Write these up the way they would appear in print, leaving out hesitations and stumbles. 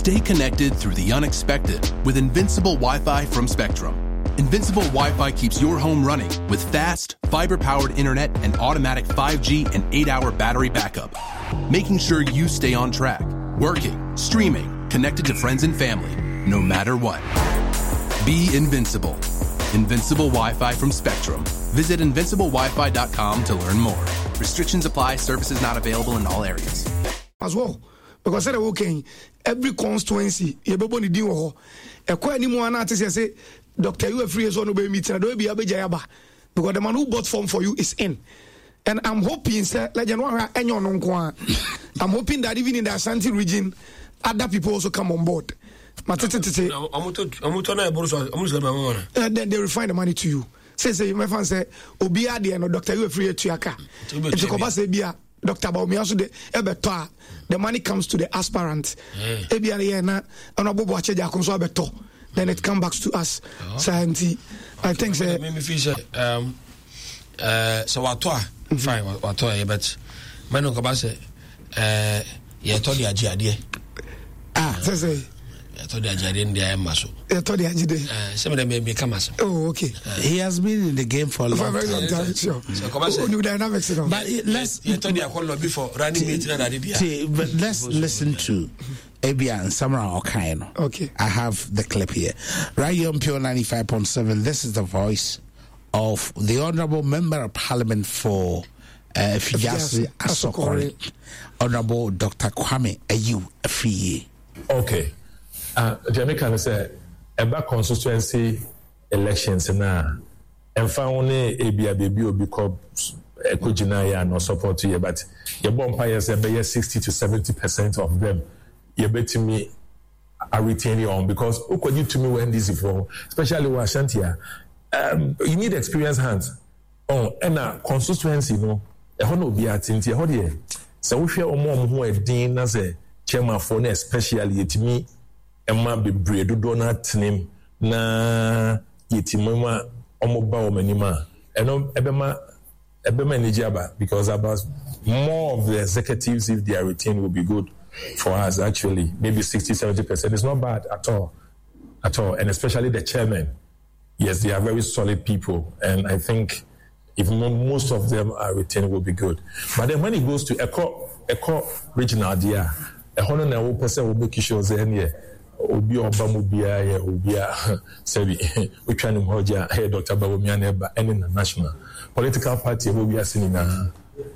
Stay connected through the unexpected with Invincible Wi-Fi from Spectrum. Invincible Wi-Fi keeps your home running with fast, fiber-powered internet and automatic 5G and 8-hour battery backup, making sure you stay on track, working, streaming, connected to friends and family, no matter what. Be invincible. Invincible Wi-Fi from Spectrum. Visit invinciblewifi.com to learn more. Restrictions apply. Services not available in all areas. As well, because every constituency, you be born in Diwo. A quite anymore na to say Dr. You free is on to be meeting. Don't be abejayaba because the man who bought form for you is in. And I'm hoping, sir, like you know, I'm hoping that even in the Ashanti region, other people also come on board. Then they will find the money to you. Say my friend say Obia de no Dr. You free to yaka. It's ko ba say bia Dr. Baumia so the money comes to the aspirant. Ebia na onobobo ache ja kon so abeto. Then it comes back to us. Science. I think say me feel so watoa fine watoa but man ko ba say ye to de ade say I thought they are in the muscle. I thought they are some of them may become muscle. Oh, okay. He has been in the game for a long time. Sure. So, new dynamics. But let's. Before running but let's listen to Abia and Samra Okaino. Okay. I have the clip here. Right on Pure 95.7. This is the voice of the Honourable Member of Parliament for Fijasi Asokore, Honourable Dr. Kwame Ayu Afiye. Okay. Jamaica say about constituency elections na found Abia baby will become Ekojina no support you, but your bumpire say 60 to 70% of them you bet me are retaining on because who could you to me when this is for, especially with Ashanti, you need experienced hands. Oh, and a constituency no, a hono be at India. How do you? So if you're more who are dean as a chairman for especially to me. Emma be bredo donut name na yetimama omoba omanima eno ebema nijaba because about more of the executives if they are retained will be good for us actually maybe 60-70%. It's not bad at all and especially the chairman. Yes, they are very solid people and I think if most of them are retained will be good. But then when it goes to Echo regional dia a hono na wo person will make sure say obi oba mu bia ye obia sabi we try him hoja hey Dr. Bawumia neba any national political party we be asking na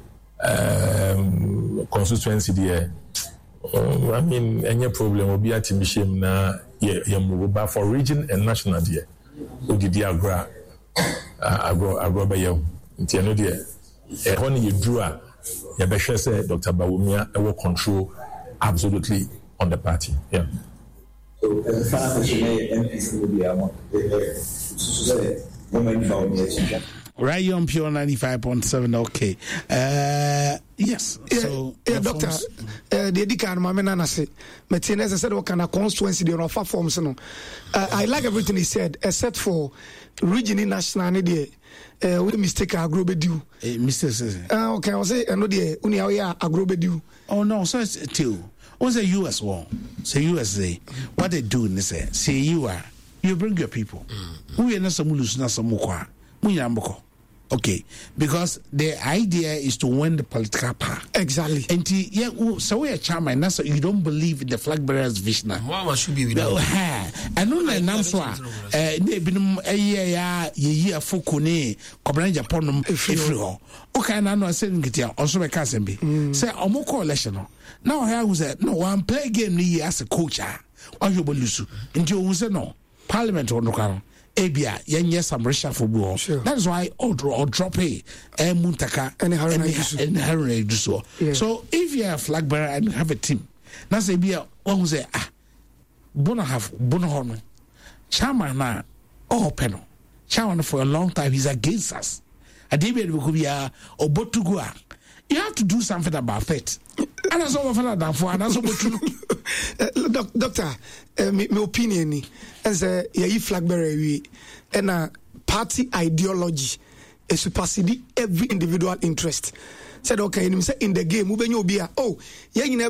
constituency there I mean any problem obi atimi na ye move back for region and national there odidi agro be ye nti no there e ho ne yedru a ye be hwe say Dr. Bawumia e will control absolutely on the party. Yeah. So, the final question MPC will be right on Pure 95.7. Okay. Yes. So, Doctor, the Edikan Mamena say, Martinez said, what kind of constituency they offer forms? I like everything he said, except for regional national idea. We mistake agrobedu. Mr. Okay, I say, I know the Unia agrobedu. Oh, no, so it's two. What's the US war? Say USA. What they do is say you bring your people. We are not some lose na some mukwa. Okay, because the idea is to win the political power. Exactly. And so we are chairman. That's you don't believe in the flag bearers' vision. Mama should be with us. I know that Namswa. Ne binum ya fukune kobran Japan ifriho. Okay, na no say ngitia also be kasembe. Say omoko election. Now here who said no one play game ni as a coach. Or you bolusu. Nti o say no. Parliament or no kan. Abia yenye some reshuffle buo. That is why or drop muntaka and Harry do so. So if you are a flag bearer and have a team, now say bia one say bona hono. Chairman na peno. Chairman for a long time he's against us. Adebe could be obotugua. You have to do something about it. And that's all for Doctor, my opinion is a flag bearer and a party ideology is supersede every individual interest. Said okay, in the game,